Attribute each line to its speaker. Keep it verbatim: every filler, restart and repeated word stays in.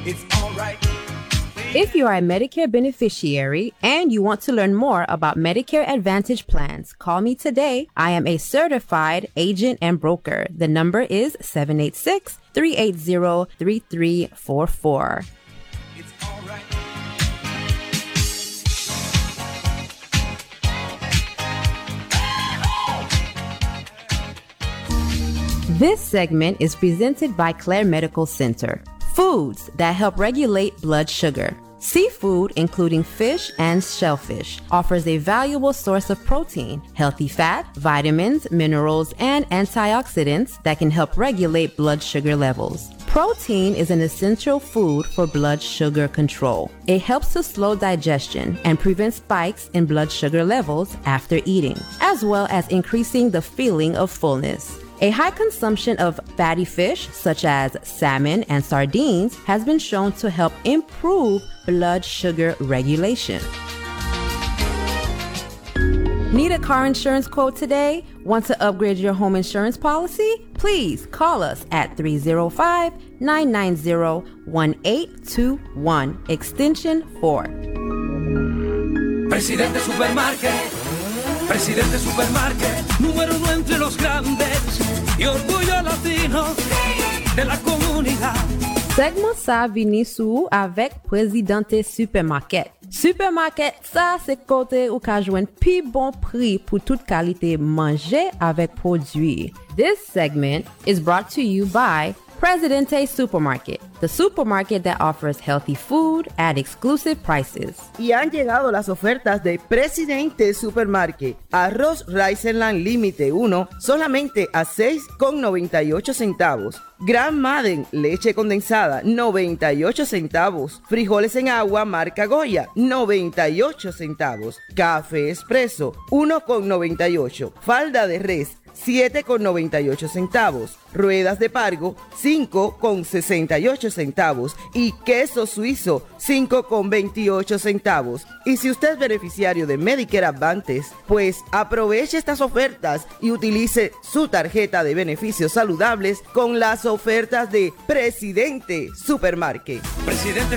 Speaker 1: It's all right.
Speaker 2: If you are a Medicare beneficiary and you want to learn more about Medicare Advantage plans, call me today. I am a certified agent and broker. The number is seven eight six, three eight zero, three three four four.
Speaker 1: It's all right.
Speaker 2: This segment is presented by Claire Medical Center. Foods that help regulate blood sugar. Seafood, including fish and shellfish, offers a valuable source of protein, healthy fat, vitamins, minerals, and antioxidants that can help regulate blood sugar levels. Protein is an essential food for blood sugar control. It helps to slow digestion and prevent spikes in blood sugar levels after eating, as well as increasing the feeling of fullness. A high consumption of fatty fish, such as salmon and sardines, has been shown to help improve blood sugar regulation. Need a car insurance quote today? Want to upgrade your home insurance policy? Please call us at three oh five, nine nine zero, one eight two one, extension four.
Speaker 1: Presidente Supermarket, Presidente Supermarket, número uno entre los grandes y orgullo latino de la comunidad.
Speaker 2: Segment sa vini sou avec Presidente Supermarket. Supermarket sa se kote ou ka jwen pi bon prix pou tout kalite manje avec produit. This segment is brought to you by Presidente Supermarket, the supermarket that offers healthy food at exclusive prices.
Speaker 3: Y han llegado las ofertas de Presidente Supermarket. Arroz Riceland Límite uno solamente a seis con noventa y ocho centavos. Gran Madden leche condensada noventa y ocho centavos. Frijoles en agua marca Goya noventa y ocho centavos. Café Espresso uno con noventa y ocho. Falda de res siete con noventa y ocho centavos, ruedas de pargo cinco con sesenta y ocho centavos y queso suizo cinco con veintiocho centavos. Y si usted es beneficiario de Medicare Advantage, pues aproveche estas ofertas y utilice su tarjeta de beneficios saludables con las ofertas de Presidente Supermarket.
Speaker 1: Presidente